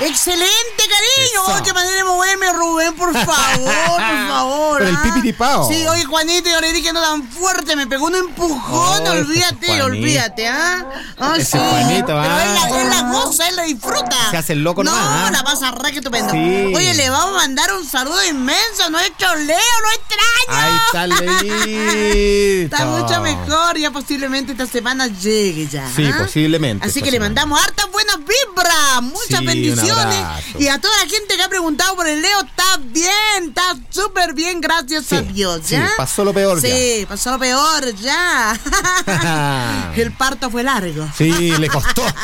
¡Excelente, cariño! ¡Oh, qué manera de moverme, Rubén! Por favor. Con el pipiripao. Sí, oye, Juanito, yo le dije que no tan fuerte, me pegó un empujón, olvídate, ¿ah? Oh, ese sí. Juanito, pero él la goza, él la disfruta. Se hace el loco no, nomás. La pasa re que estupendo. Sí. Oye, le vamos a mandar un saludo inmenso a nuestro Leo, lo extraño. Ahí está Leito. Está mucho mejor, ya posiblemente esta semana llegue ya. Sí, posiblemente. Así que le mandamos hartas buenas vibras, muchas bendiciones. Y a toda la gente que ha preguntado por el Leo, está bien, está súper bien, gracias a Dios, ¿ya? Sí, pasó lo peor ya. Sí, pasó lo peor ya. El parto fue largo. Sí, le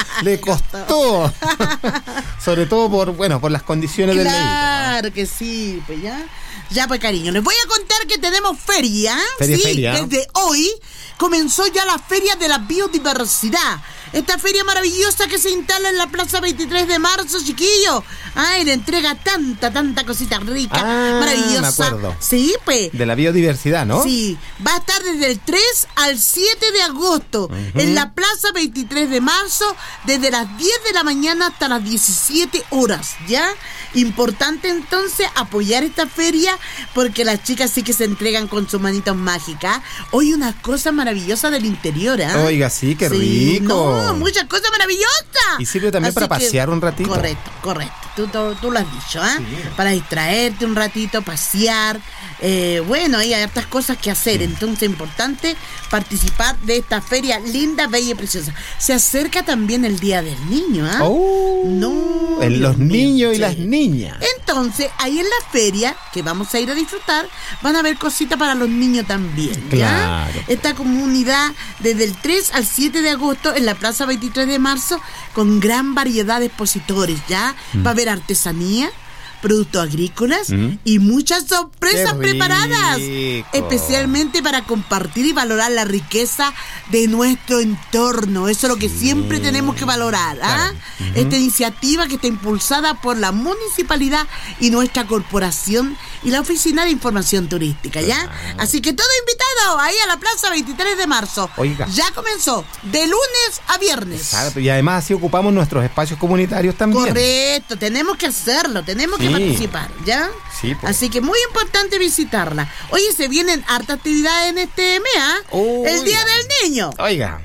costó. Sobre todo por las condiciones del médico. Claro que sí, pues ya. Ya, pues, cariño, les voy a contar que tenemos feria. Feria. Desde hoy comenzó ya la Feria de la Biodiversidad. Esta feria maravillosa que se instala en la Plaza 23 de marzo, chiquillo. Ay, le entrega tanta cosita rica, maravillosa. Me acuerdo. Sí, pues. De la biodiversidad, ¿no? Sí, va a estar desde el 3 al 7 de agosto en la Plaza 23 de marzo, desde las 10 de la mañana hasta las 17 horas, ¿ya? Importante entonces apoyar esta feria porque las chicas sí que se entregan con sus manitos mágicas. Hoy una cosa maravillosa del interior, ¿eh? Oiga, sí, qué rico. No, muchas cosas maravillosas. Y sirve también para pasear un ratito. Correcto. Tú lo has dicho, ¿eh? Sí. Para distraerte un ratito, pasear. Bueno, hay hartas cosas que hacer. Entonces es importante participar de esta feria linda, bella y preciosa. Se acerca también el Día del Niño, ¿ah? Los niños y las niñas. Entonces, ahí en la feria, que vamos a ir a disfrutar, van a haber cositas para los niños también, ¿ya? Claro. Esta comunidad desde el 3 al 7 de agosto en la Plaza 23 de marzo con gran variedad de expositores, ¿ya? Va a haber artesanía, productos agrícolas y muchas sorpresas preparadas, especialmente para compartir y valorar la riqueza de nuestro entorno. Eso es lo que siempre tenemos que valorar, ¿ah? Claro. Esta iniciativa que está impulsada por la municipalidad y nuestra corporación y la Oficina de Información Turística, ¿ya? Claro. Así que todo invitado ahí a la Plaza 23 de marzo. Oiga. Ya comenzó, de lunes a viernes. Exacto, y además así ocupamos nuestros espacios comunitarios también. Correcto, tenemos que hacerlo, tenemos que participar, ¿ya? Sí, pues. Así que muy importante visitarla. Oye, se vienen hartas actividades en este mes, ¿ah? El Día del Niño. Oiga.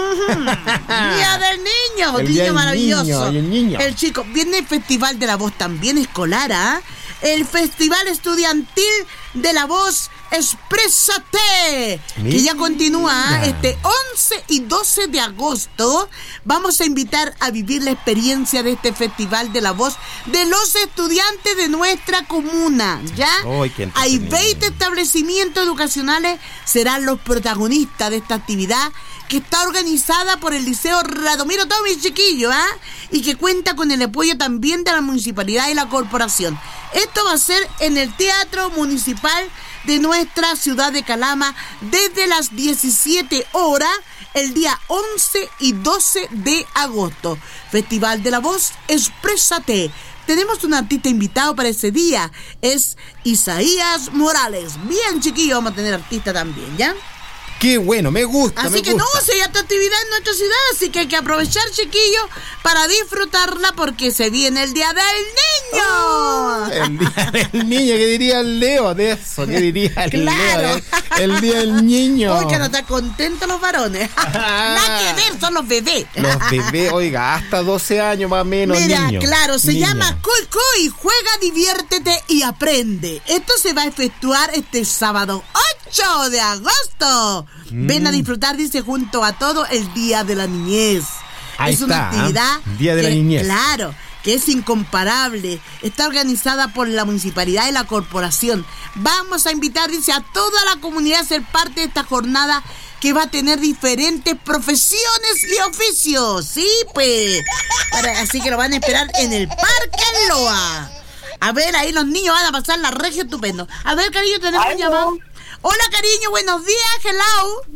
Día del Niño, el niño día maravilloso. El niño. El chico, viene el Festival de la Voz también escolar, ¿ah? El Festival Estudiantil de la Voz Exprésate, que ya continúa este 11 y 12 de agosto. Vamos a invitar a vivir la experiencia de este Festival de la Voz de los estudiantes de nuestra comuna, ¿ya? Hay 20 establecimientos educacionales serán los protagonistas de esta actividad que está organizada por el Liceo Radomiro Tomi, chiquillo, ¿ah? Y que cuenta con el apoyo también de la municipalidad y la corporación. Esto va a ser en el Teatro Municipal de nuestra ciudad de Calama desde las 17 horas el día 11 y 12 de agosto. Festival de la Voz, Exprésate. Tenemos un artista invitado para ese día, es Isaías Morales. Bien, chiquillo, vamos a tener artista también, ¿ya? Qué bueno, me gusta. Así que no, si hay esta actividad en nuestra ciudad, así que hay que aprovechar, chiquillos, para disfrutarla porque se viene el Día del Niño. El Día del Niño, ¿qué diría el Leo de eso? ¿Qué diría el claro. Leo? El Día del Niño. Oiga, no están contentos los varones. Nada que ver, son los bebés. Los bebés, oiga, hasta 12 años más o menos. Mira, niño. claro, se llama Coy Coy, juega, diviértete y aprende. Esto se va a efectuar este sábado 8 de agosto. Ven a disfrutar, dice, junto a todo el Día de la Niñez. Ahí es una actividad Día de la Niñez. Claro, que es incomparable. Está organizada por la municipalidad y la corporación. Vamos a invitar, dice, a toda la comunidad a ser parte de esta jornada que va a tener diferentes profesiones y oficios. Sí, pues. Así que lo van a esperar en el Parque Loa. A ver, ahí los niños van a pasar la regia estupendo. A ver, cariño, tenemos un llamado. Hola, cariño, buenos días, hello.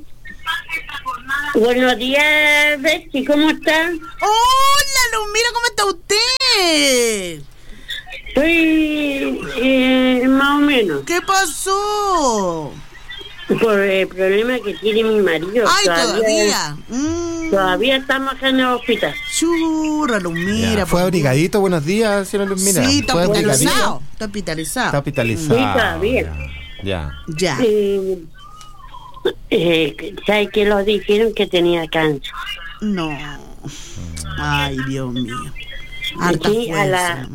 Buenos días, Betsy, ¿cómo está? Hola, Luzmila, ¿cómo está usted? Estoy más o menos. ¿Qué pasó? Por el problema que tiene mi marido. Ay, todavía. Todavía estamos en el hospital. Churra, Luz Mira. Ya. ¿Fue abrigadito? Buenos días, señora Luz Mira. Sí, está ¿Fue hospitalizado. abrigadito? Está hospitalizado. Está hospitalizado. Sí, todavía. Ya. Ya. ¿Sabes que los dijeron que tenía cáncer? No. Ay, Dios mío. Harta Sí, fuerza.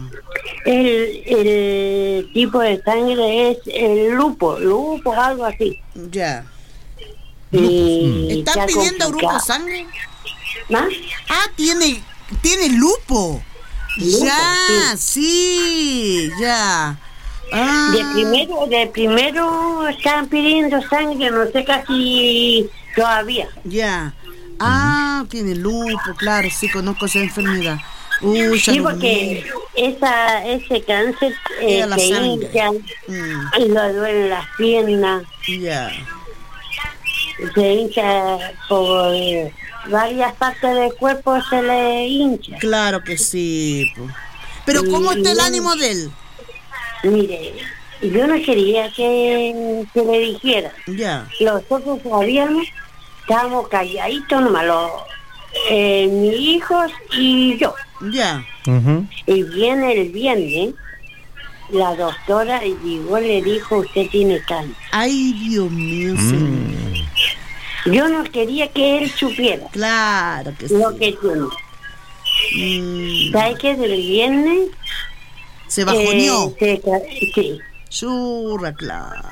el tipo de sangre es el lupo, algo así. Ya. Y ¿Están está pidiendo grupo complicado. sangre? ¿Ah? Ah, tiene lupo. Lupo, Ya, sí, ya. Ah, De primero estaban pidiendo sangre, no sé casi todavía. ya. Ah, tiene lupo, claro, sí, conozco esa enfermedad. Uy, ya Sí, lo porque vi. ese cáncer Era la se sangre. hincha, y lo duelen las piernas, Ya. se hincha por varias partes del cuerpo, se le hincha. Claro que sí. Po. Pero ¿cómo está el ánimo de él? Mire, yo no quería que le dijera. Ya. Los otros sabíamos, estábamos calladitos nomás, mis hijos y yo. Ya. Ujú. Y viene el viernes, la doctora llegó y le dijo, usted tiene cáncer. Ay, Dios mío, señor. Yo no quería que él supiera Claro que sí. lo que tiene. ¿Sabes qué? Del viernes... Se bajoneó. Sí. Churra, claro.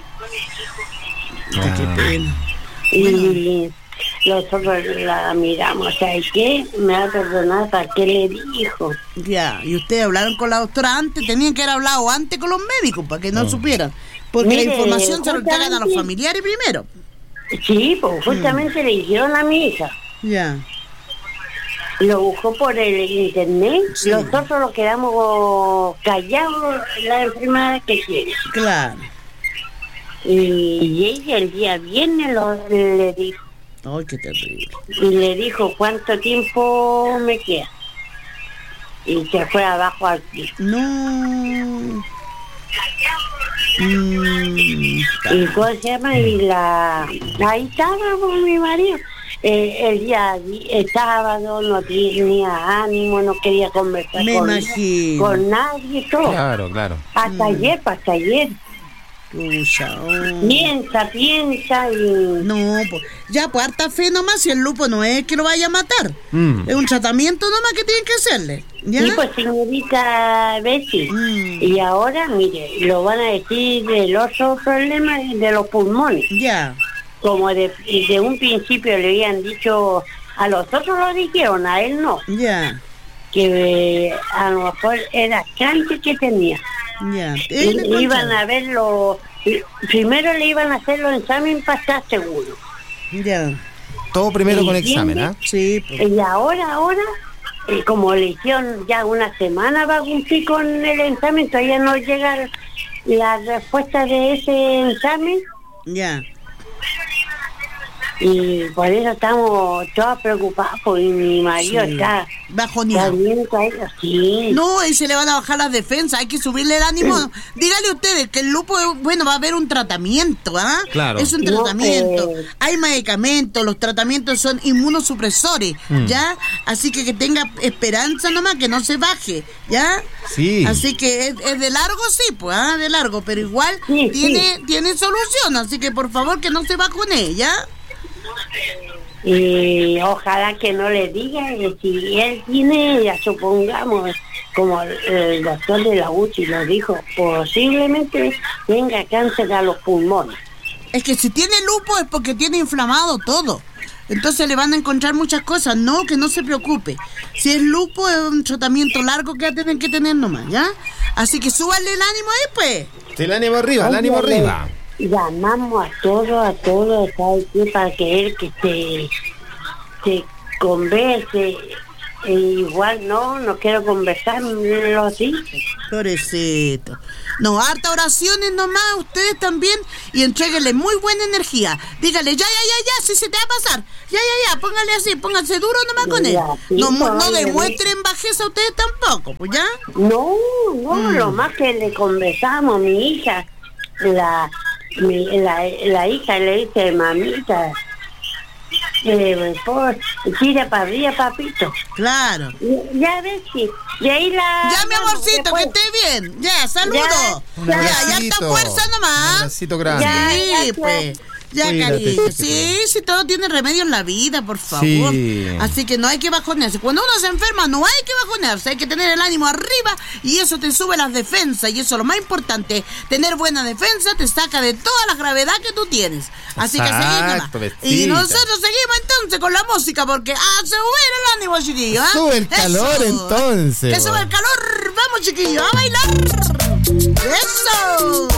Ay, qué pena. Y nosotros la miramos, ¿sabes qué? Me va a perdonar, ¿para qué le dijo? Ya, y ustedes hablaron con la doctora antes, tenían que haber hablado antes con los médicos para que no supieran. Porque Mire, la información se lo entregan a los justamente- familiares primero. Sí, pues justamente le dijeron a mi hija. Ya. Lo buscó por el internet. Sí. Nosotros nos quedamos callados la enfermedad que tiene. Claro. Y ella el día viernes le dijo, Ay, qué terrible. y le dijo cuánto tiempo me queda. Y se fue abajo al piso. No. ¿Y cómo se llama? Y ahí estaba con mi marido. El día sábado no tenía ánimo, no quería conversar Me imagino. con nadie, todo. Claro, claro. Hasta ayer. Pucha, oh. Piensa y... No, pues, ya, pues harta fe nomás, si el lupo no es que lo vaya a matar. Es un tratamiento nomás que tienen que hacerle. ¿Ya? Sí, pues señorita Bessie. Y ahora, mire, lo van a decir del otro problema de los pulmones. Ya. Como de un principio le habían dicho, a los otros lo dijeron, a él no. Ya. Que a lo mejor era cáncer que tenía. Ya. Iban a verlo, primero le iban a hacer los exámenes para estar seguro. Ya. Todo primero con ¿Entiende? examen, ¿ah? Sí, pues. Y ahora, como le hicieron ya una semana va a cumplir con el examen, todavía no llega la respuesta de ese examen. Ya. Y por eso estamos todos preocupados, porque mi marido Sí. está Bajoneado. bien caído. Sí. No, y se le van a bajar las defensas, hay que subirle el ánimo. Dígale ustedes que el lupo, bueno, va a haber un tratamiento, ¿ah? Claro. Es un No, tratamiento. Hay medicamentos, los tratamientos son inmunosupresores, ¿ya? Así que tenga esperanza nomás, que no se baje, ¿ya? Sí. Así que es de largo, sí, pues, ¿ah? De largo, pero igual Sí, tiene solución, así que por favor que no se bajone, ¿ya? Y ojalá que no le digan que si él tiene, ya supongamos, como el doctor de la UCI lo dijo, posiblemente tenga cáncer a los pulmones. Es que si tiene lupo es porque tiene inflamado todo. Entonces le van a encontrar muchas cosas. No, que no se preocupe. Si es lupo es un tratamiento largo que tienen que tener nomás, ¿ya? Así que súbanle el ánimo ahí, pues. El ánimo arriba, el ánimo Oye, arriba. Llamamos a todos, ¿sabes qué? Para que él que se converse. Igual no quiero conversar, lo dice. Pobrecito. No, harta oraciones nomás, ustedes también, y entréguenle muy buena energía. Dígale, ya, si se te va a pasar. Ya, póngale así, pónganse duro nomás con él. Ya, sí, No oye, demuestren bajeza a ustedes tampoco, pues ya. No, lo más que le conversamos, mi hija, la hija le dice, mamita, Pues, tira para arriba, papito. Claro. Ya ves si. De ahí la. Ya, mi amorcito, después. que esté bien. Ya, saludos. Un Ya abracito. está fuerza nomás. Un abracito grande. Sí, Ya, pues. Ya, Cuídate, cariño. chiquitito. Sí, todo tiene remedio en la vida, por favor. Sí. Así que no hay que bajonearse. Cuando uno se enferma, no hay que bajonearse. Hay que tener el ánimo arriba y eso te sube las defensas. Y eso es lo más importante. Tener buena defensa te saca de toda la gravedad que tú tienes. Así que seguimos nomás. Exacto, vestita. Y nosotros seguimos entonces con la música porque se sube el ánimo, chiquillo. ¿Ah? Sube el calor, Eso. entonces. Que sube el calor. Vamos, chiquillo, a bailar. Eso.